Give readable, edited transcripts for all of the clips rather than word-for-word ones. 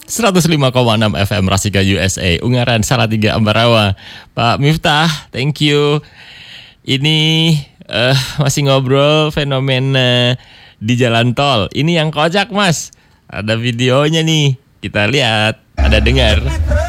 105,6 FM Rasika USA, Ungaran Salatiga Ambarawa. Pak Miftah, thank you. Ini masih ngobrol fenomena di jalan tol. Ini yang kocak, Mas. Ada videonya nih. Kita lihat, ada dengar.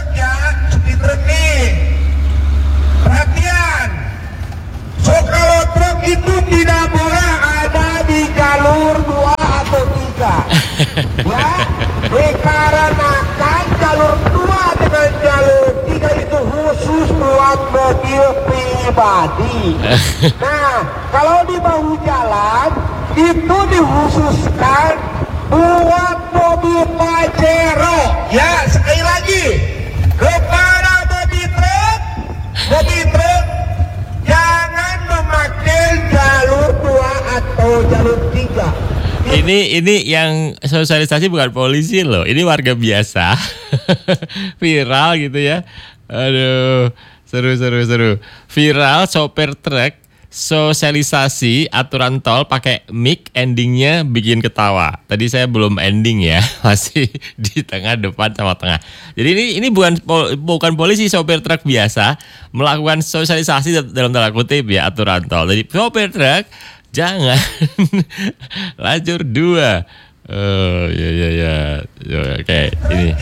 Perhatian. So kalau truk itu tidak boleh ada di jalur 2 atau 3. Ya, dikarenakan jalur 2 dengan jalur 3 itu khusus buat mobil pribadi. Nah, kalau di bahu jalan itu dikhususkan buat mobil Pajero. Ya, sekali lagi kepada mobil truk jangan memakai jalur 2 atau jalur 3. Ini yang sosialisasi bukan polisi loh, ini warga biasa. Viral gitu ya. Aduh, seru. Viral sopir truk sosialisasi aturan tol pakai mic, endingnya bikin ketawa. Tadi saya belum ending ya, masih di tengah, depan sama tengah. Jadi ini bukan polisi, sopir truk biasa melakukan sosialisasi dalam tanda kutip ya aturan tol. Jadi sopir truk jangan lajur 2. Oh ya. Oke, ini.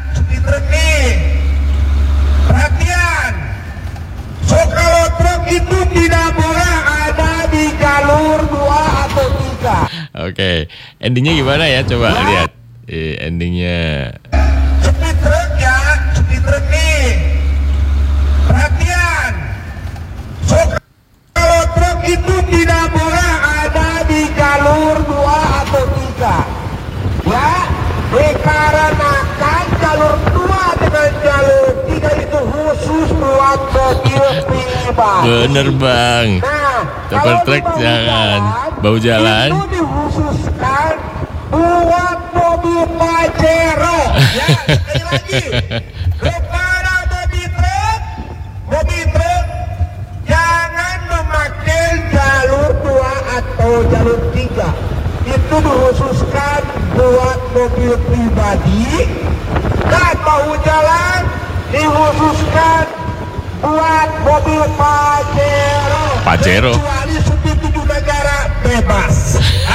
Perhatian. So kalau truk itu tidak boleh ada di jalur 2 atau 3. Oke, endingnya gimana ya? Coba lihat. Endingnya. Supir truk nih. Perhatian. So kalau truk itu tidak boleh ada di jalur 2 atau 3. Ya, dikarenakan jalur 2 dengan jalur 3 itu khusus buat mobil pribadi. Bener bang. Nah, sopir truk jangan bau jalan. Itu dikhususkan buat mobil Pajero. Ya, sekali lagi kepada mobil truk jangan memakai jalur 2 atau jalur 3. Itu dikhususkan buat mobil pribadi, dan bahu jalan dikhususkan buat mobil Pajero. Pajero. Kecuali supir 7 negara bebas.